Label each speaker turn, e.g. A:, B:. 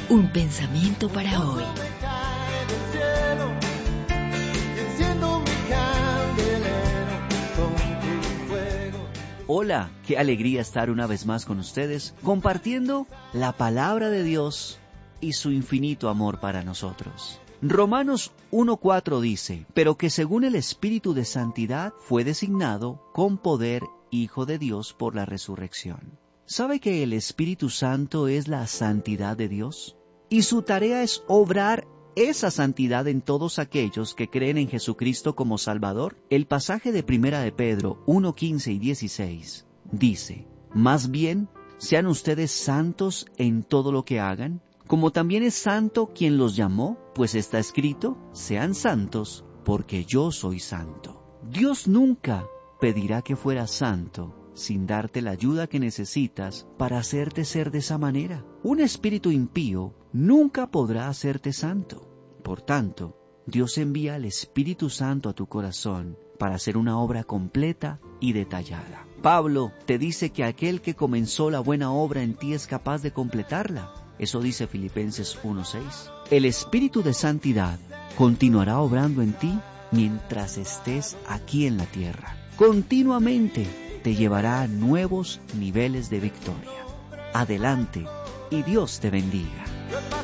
A: Un pensamiento para hoy.
B: Hola, qué alegría estar una vez más con ustedes, compartiendo la palabra de Dios y su infinito amor para nosotros. Romanos 1:4 dice, pero que según el Espíritu de Santidad fue designado con poder Hijo de Dios por la resurrección. ¿Sabe que el Espíritu Santo es la santidad de Dios? Y su tarea es obrar esa santidad en todos aquellos que creen en Jesucristo como Salvador. El pasaje de 1 de Pedro 1:15 y 16 dice, más bien, sean ustedes santos en todo lo que hagan, como también es santo quien los llamó, pues está escrito, sean santos, porque yo soy santo. Dios nunca pedirá que fueras santo sin darte la ayuda que necesitas para hacerte ser de esa manera. Un espíritu impío nunca podrá hacerte santo. Por tanto, Dios envía al Espíritu Santo a tu corazón para hacer una obra completa y detallada. Pablo te dice que aquel que comenzó la buena obra en ti es capaz de completarla. Eso dice Filipenses 1:6. El Espíritu de Santidad continuará obrando en ti mientras estés aquí en la tierra. Continuamente te llevará a nuevos niveles de victoria. Adelante y Dios te bendiga.